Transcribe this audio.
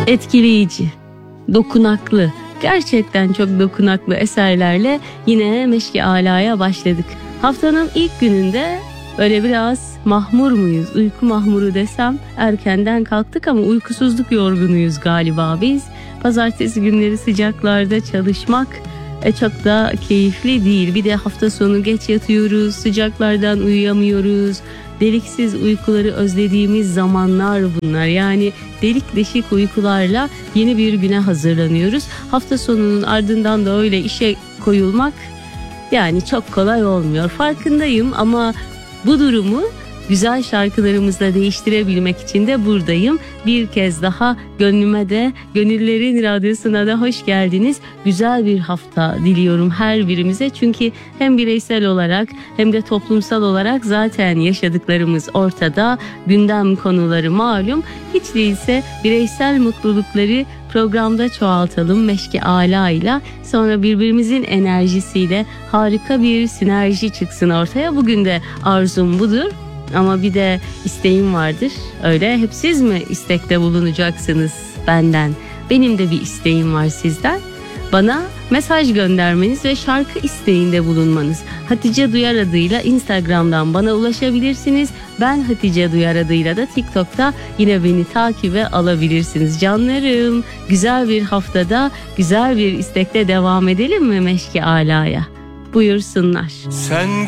etkileyici, dokunaklı, gerçekten çok dokunaklı eserlerle yine Meşk-i Ala'ya başladık. Haftanın ilk gününde böyle biraz mahmur muyuz, uyku mahmuru desem erkenden kalktık ama uykusuzluk yorgunuyuz galiba biz. Pazartesi günleri sıcaklarda çalışmak çok da keyifli değil. Bir de hafta sonu geç yatıyoruz, sıcaklardan uyuyamıyoruz. Deliksiz uykuları özlediğimiz zamanlar bunlar. Yani delik deşik uykularla yeni bir güne hazırlanıyoruz. Hafta sonunun ardından da öyle işe koyulmak yani çok kolay olmuyor. Farkındayım ama bu durumu güzel şarkılarımızla değiştirebilmek için de buradayım. Bir kez daha gönlüme de, Gönüllerin Radyosu'na da hoş geldiniz. Güzel bir hafta diliyorum her birimize. Çünkü hem bireysel olarak hem de toplumsal olarak zaten yaşadıklarımız ortada. Gündem konuları malum. Hiç değilse bireysel mutlulukları programda çoğaltalım Meşk-i Ala ile. Sonra birbirimizin enerjisiyle harika bir sinerji çıksın ortaya. Bugün de arzum budur. Ama bir de isteğim vardır. Öyle hep siz mi istekte bulunacaksınız benden? Benim de bir isteğim var sizden. Bana mesaj göndermeniz ve şarkı isteğinde bulunmanız. Hatice Duyar adıyla Instagram'dan bana ulaşabilirsiniz. Ben Hatice Duyar adıyla da TikTok'ta yine beni takibe alabilirsiniz. Canlarım, güzel bir haftada, güzel bir istekte devam edelim mi Meşk-i Ala'ya? Buyursunlar. Sen